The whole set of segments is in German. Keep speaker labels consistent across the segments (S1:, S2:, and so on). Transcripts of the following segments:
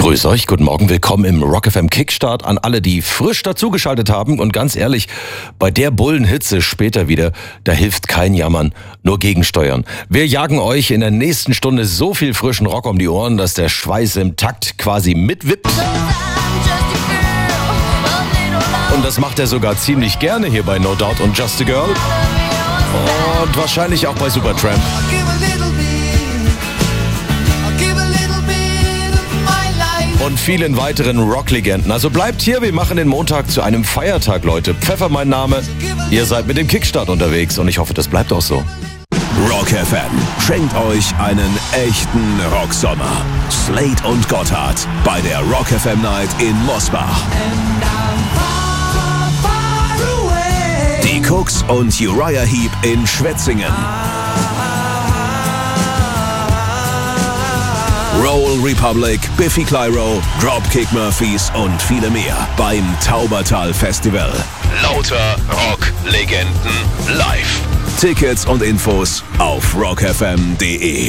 S1: Grüß euch, guten Morgen, willkommen im Rock FM Kickstart an alle, die frisch dazugeschaltet haben. Und ganz ehrlich, bei der Bullenhitze später wieder, da hilft kein Jammern, nur gegensteuern. Wir jagen euch in der nächsten Stunde so viel frischen Rock um die Ohren, dass der Schweiß im Takt quasi mitwippt. Und das macht er sogar ziemlich gerne hier bei No Doubt und Just a Girl. Und wahrscheinlich auch bei Supertramp. Und vielen weiteren Rocklegenden. Also bleibt hier, wir machen den Montag zu einem Feiertag, Leute. Pfeffer mein Name. Ihr seid mit dem Kickstart unterwegs und ich hoffe, das bleibt auch so.
S2: Rock FM schenkt euch einen echten Rocksommer. Slade und Gotthard bei der Rock FM Night in Mosbach. Die Cooks und Uriah Heep in Schwetzingen. Roll Republic, Biffy Clyro, Dropkick Murphys und viele mehr beim Taubertal Festival. Lauter Rock-Legenden live. Tickets und Infos auf rockfm.de.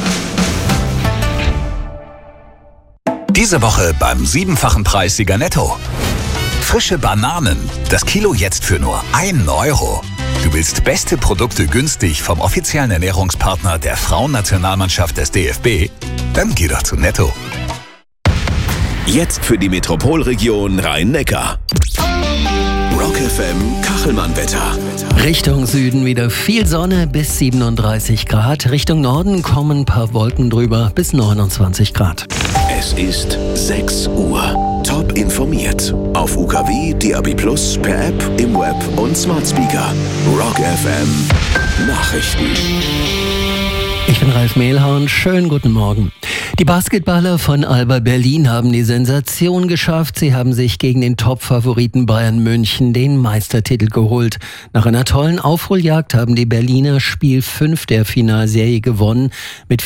S3: Diese Woche beim 7-fachen Preissieger Netto. Frische Bananen, das Kilo jetzt für nur 1 Euro. Du willst beste Produkte günstig vom offiziellen Ernährungspartner der Frauennationalmannschaft des DFB? Dann geh doch zu Netto.
S2: Jetzt für die Metropolregion Rhein-Neckar. Rock FM Kachelmann-Wetter.
S4: Richtung Süden wieder viel Sonne bis 37 Grad. Richtung Norden kommen ein paar Wolken drüber bis 29 Grad.
S2: Es ist 6 Uhr. Top informiert. Auf UKW, DAB+, per App, im Web und Smart Speaker. Rock FM Nachrichten.
S4: Ich bin Ralf Mehlhorn, schönen guten Morgen. Die Basketballer von Alba Berlin haben die Sensation geschafft. Sie haben sich gegen den Top-Favoriten Bayern München den Meistertitel geholt. Nach einer tollen Aufholjagd haben die Berliner Spiel 5 der Finalserie gewonnen mit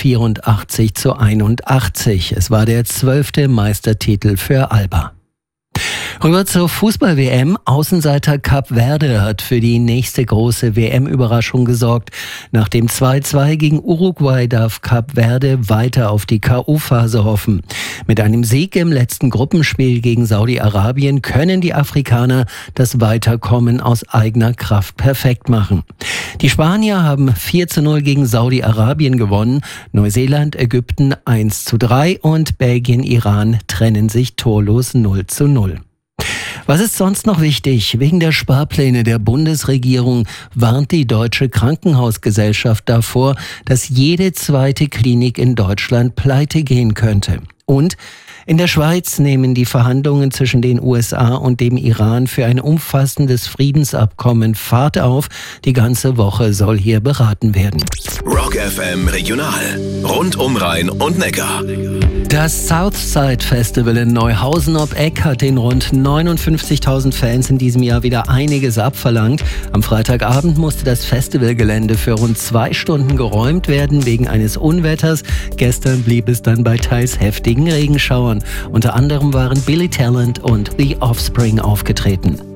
S4: 84:81. Es war der 12. Meistertitel für Alba. Rüber zur Fußball-WM. Außenseiter Kap Verde hat für die nächste große WM-Überraschung gesorgt. Nach dem 2:2 gegen Uruguay darf Kap Verde weiter auf die K.O.-Phase hoffen. Mit einem Sieg im letzten Gruppenspiel gegen Saudi-Arabien können die Afrikaner das Weiterkommen aus eigener Kraft perfekt machen. Die Spanier haben 4:0 gegen Saudi-Arabien gewonnen. Neuseeland, Ägypten 1:3 und Belgien, Iran trennen sich torlos 0:0. Was ist sonst noch wichtig? Wegen der Sparpläne der Bundesregierung warnt die Deutsche Krankenhausgesellschaft davor, dass jede zweite Klinik in Deutschland pleite gehen könnte. Und in der Schweiz nehmen die Verhandlungen zwischen den USA und dem Iran für ein umfassendes Friedensabkommen Fahrt auf. Die ganze Woche soll hier beraten werden.
S2: Rock FM Regional. Rund um Rhein und Neckar.
S4: Das Southside Festival in Neuhausen ob Eck hat den rund 59.000 Fans in diesem Jahr wieder einiges abverlangt. Am Freitagabend musste das Festivalgelände für rund 2 Stunden geräumt werden wegen eines Unwetters. Gestern blieb es dann bei teils heftigen Regenschauern. Unter anderem waren Billy Talent und The Offspring aufgetreten.